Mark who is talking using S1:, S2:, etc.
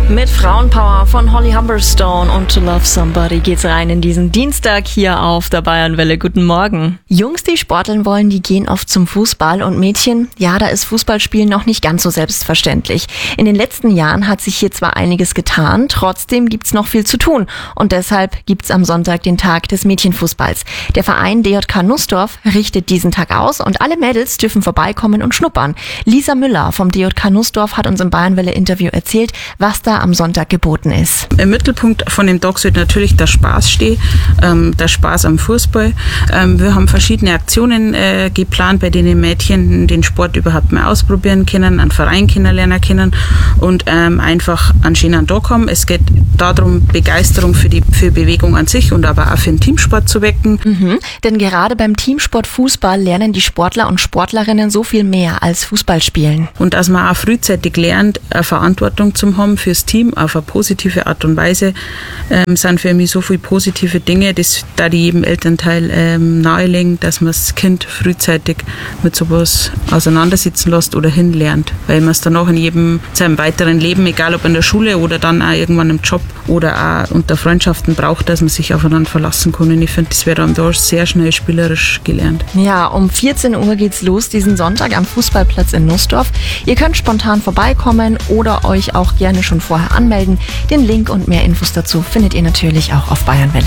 S1: Mit Frauenpower von Holly Humberstone und To Love Somebody geht's rein in diesen Dienstag hier auf der Bayernwelle. Guten Morgen. Jungs, die sporteln wollen, die gehen oft zum Fußball, und Mädchen, ja, da ist Fußballspielen noch nicht ganz so selbstverständlich. In den letzten Jahren hat sich hier zwar einiges getan, trotzdem gibt's noch viel zu tun, und deshalb gibt's am Sonntag den Tag des Mädchenfußballs. Der Verein DJK Nussdorf richtet diesen Tag aus und alle Mädels dürfen vorbeikommen und schnuppern. Lisa Müller vom DJK Nussdorf hat uns im Bayernwelle-Interview erzählt, was da am Sonntag geboten ist.
S2: Im Mittelpunkt von dem Tag sollte natürlich der Spaß stehen, der Spaß am Fußball. Wir haben verschiedene Aktionen geplant, bei denen Mädchen den Sport überhaupt mal ausprobieren können, einen Verein kennenlernen können und einfach einen schönen Tag haben. Es geht darum, Begeisterung für Bewegung an sich und aber auch für den Teamsport zu wecken.
S1: Denn gerade beim Teamsport Fußball lernen die Sportler und Sportlerinnen so viel mehr als Fußballspielen.
S2: Und dass man auch frühzeitig lernt, eine Verantwortung zu haben fürs Team auf eine positive Art und Weise, sind für mich so viele positive Dinge, das da die jedem Elternteil nahelegen, dass man das Kind frühzeitig mit sowas auseinandersetzen lässt oder hinlernt, weil man es danach in seinem weiteren Leben, egal ob in der Schule oder dann auch irgendwann im Job oder auch unter Freundschaften braucht, dass man sich aufeinander verlassen kann. Und ich finde, das wird dann da sehr schnell spielerisch gelernt.
S1: Ja, um 14 Uhr geht's los diesen Sonntag am Fußballplatz in Nussdorf. Ihr könnt spontan vorbeikommen oder euch auch gerne schon vorher anmelden. Den Link und mehr Infos dazu findet ihr natürlich auch auf Bayernwelle.